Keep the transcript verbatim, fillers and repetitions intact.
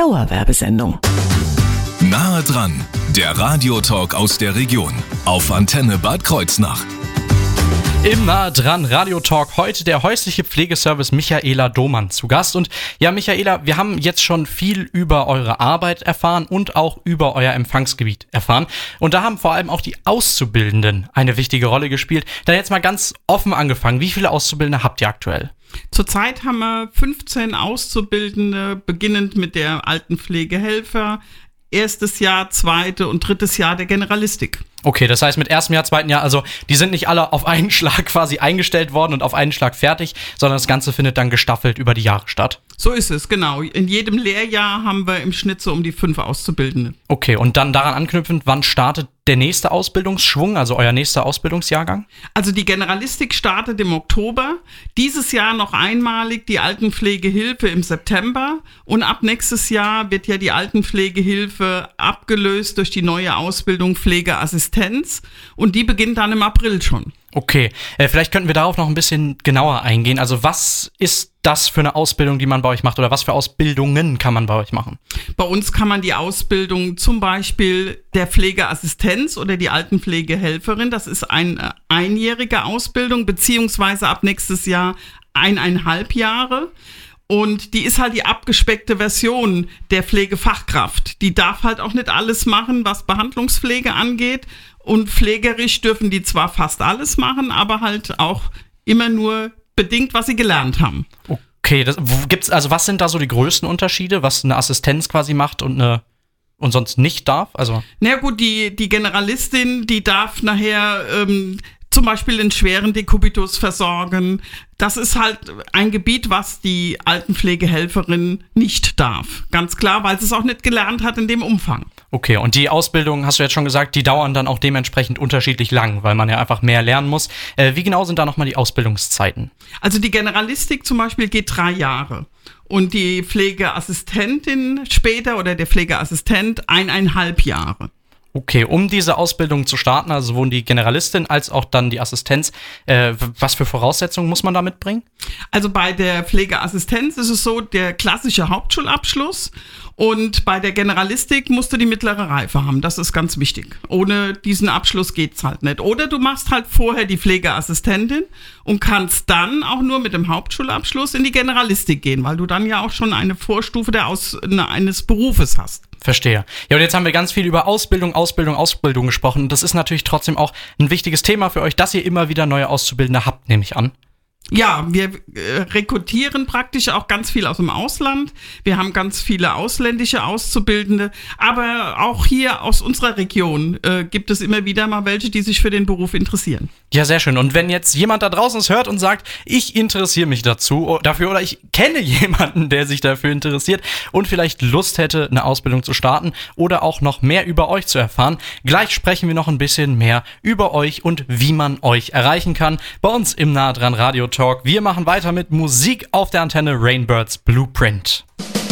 Dauerwerbesendung. Nahe dran, der Radiotalk aus der Region auf Antenne Bad Kreuznach. Im Nahe dran Radiotalk heute der häusliche Pflegeservice Michaela Domann zu Gast. Und ja, Michaela, wir haben jetzt schon viel über eure Arbeit erfahren und auch über euer Empfangsgebiet erfahren. Und da haben vor allem auch die Auszubildenden eine wichtige Rolle gespielt. Da jetzt mal ganz offen angefangen, wie viele Auszubildende habt ihr aktuell? Zurzeit haben wir fünfzehn Auszubildende, beginnend mit der Altenpflegehelfer, erstes Jahr, zweite und drittes Jahr der Generalistik. Okay, das heißt mit erstem Jahr, zweiten Jahr, also die sind nicht alle auf einen Schlag quasi eingestellt worden und auf einen Schlag fertig, sondern das Ganze findet dann gestaffelt über die Jahre statt. So ist es, genau. In jedem Lehrjahr haben wir im Schnitt so um die fünf Auszubildende. Okay, und dann daran anknüpfend, wann startet der nächste Ausbildungsschwung, also euer nächster Ausbildungsjahrgang? Also die Generalistik startet im Oktober, dieses Jahr noch einmalig die Altenpflegehilfe im September und ab nächstes Jahr wird ja die Altenpflegehilfe abgelöst durch die neue Ausbildung Pflegeassistenz und die beginnt dann im April schon. Okay, äh, vielleicht könnten wir darauf noch ein bisschen genauer eingehen. Also was ist das für eine Ausbildung, die man bei euch macht oder was für Ausbildungen kann man bei euch machen? Bei uns kann man die Ausbildung zum Beispiel der Pflegeassistenz oder die Altenpflegehelferin, das ist eine einjährige Ausbildung, beziehungsweise ab nächstes Jahr eineinhalb Jahre. Und die ist halt die abgespeckte Version der Pflegefachkraft. Die darf halt auch nicht alles machen, was Behandlungspflege angeht. Und pflegerisch dürfen die zwar fast alles machen, aber halt auch immer nur bedingt, was sie gelernt haben. Okay, das, wo gibt's, also was sind da so die größten Unterschiede, was eine Assistenz quasi macht und eine und sonst nicht darf? Also na gut, die, die Generalistin, die darf nachher ähm, zum Beispiel den schweren Dekubitus versorgen. Das ist halt ein Gebiet, was die Altenpflegehelferin nicht darf. Ganz klar, weil sie es auch nicht gelernt hat in dem Umfang. Okay, und die Ausbildung, hast du jetzt schon gesagt, die dauern dann auch dementsprechend unterschiedlich lang, weil man ja einfach mehr lernen muss. Äh, wie genau sind da nochmal die Ausbildungszeiten? Also die Generalistik zum Beispiel geht drei Jahre. Und die Pflegeassistentin später oder der Pflegeassistent eineinhalb Jahre. Okay, um diese Ausbildung zu starten, also sowohl die Generalistin als auch dann die Assistenz, äh, was für Voraussetzungen muss man da mitbringen? Also bei der Pflegeassistenz ist es so, der klassische Hauptschulabschluss und bei der Generalistik musst du die mittlere Reife haben, das ist ganz wichtig. Ohne diesen Abschluss geht's halt nicht. Oder du machst halt vorher die Pflegeassistentin und kannst dann auch nur mit dem Hauptschulabschluss in die Generalistik gehen, weil du dann ja auch schon eine Vorstufe der Aus- eines Berufes hast. Verstehe. Ja, und jetzt haben wir ganz viel über Ausbildung, Ausbildung, Ausbildung gesprochen. Das ist natürlich trotzdem auch ein wichtiges Thema für euch, dass ihr immer wieder neue Auszubildende habt, nehme ich an. Ja, wir äh, rekrutieren praktisch auch ganz viel aus dem Ausland. Wir haben ganz viele ausländische Auszubildende, aber auch hier aus unserer Region äh, gibt es immer wieder mal welche, die sich für den Beruf interessieren. Ja, sehr schön. Und wenn jetzt jemand da draußen es hört und sagt, ich interessiere mich dazu, dafür oder ich kenne jemanden, der sich dafür interessiert und vielleicht Lust hätte, eine Ausbildung zu starten oder auch noch mehr über euch zu erfahren, gleich sprechen wir noch ein bisschen mehr über euch und wie man euch erreichen kann bei uns im Nahe dran Radio Talk. Wir machen weiter mit Musik auf der Antenne Rainbirds Blueprint.